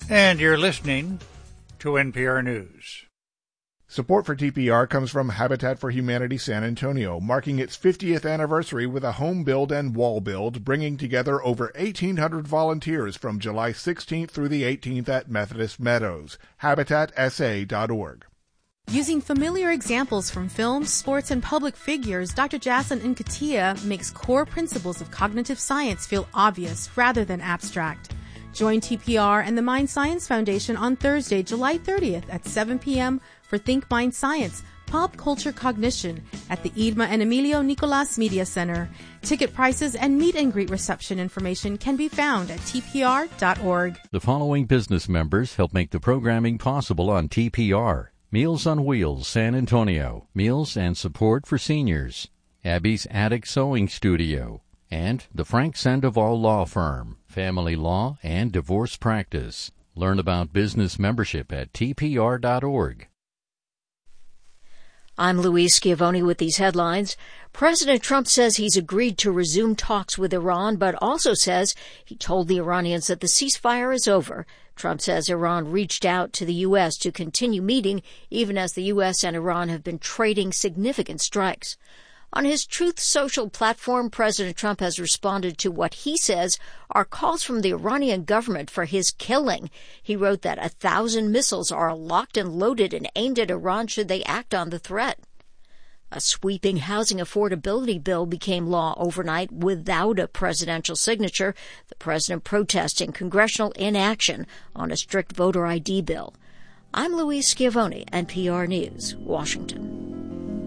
And you're listening to NPR News. Support for TPR comes from Habitat for Humanity San Antonio, marking its 50th anniversary with a home build and wall build, bringing together over 1,800 volunteers from July 16th through the 18th at Methodist Meadows. HabitatSA.org. Using familiar examples from films, sports, and public figures, Dr. Jason Nkatia makes core principles of cognitive science feel obvious rather than abstract. Join TPR and the Mind Science Foundation on Thursday, July 30th at 7 p.m. for Think Mind Science, Pop Culture Cognition at the Idma and Emilio Nicolas Media Center. Ticket prices and meet and greet reception information can be found at tpr.org. The following business members help make the programming possible on TPR. Meals on Wheels, San Antonio. Meals and support for seniors. Abby's Attic Sewing Studio. And the Frank Sandoval Law Firm, family law and divorce practice. Learn about business membership at tpr.org. I'm Louise Schiavone with these headlines. President Trump says he's agreed to resume talks with Iran, but also says he told the Iranians that the ceasefire is over. Trump says Iran reached out to the U.S. to continue meeting, even as the U.S. and Iran have been trading significant strikes. On his Truth Social platform, President Trump has responded to what he says are calls from the Iranian government for his killing. He wrote that 1,000 missiles are locked and loaded and aimed at Iran should they act on the threat. A sweeping housing affordability bill became law overnight without a presidential signature, the president protesting congressional inaction on a strict voter ID bill. I'm Louise Schiavone, NPR News, Washington.